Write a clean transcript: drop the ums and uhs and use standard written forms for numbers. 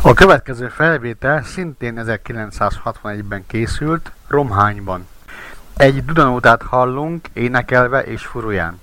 A következő felvétel szintén 1961-ben készült, Romhányban. Egy dudanótát hallunk énekelve és furuján.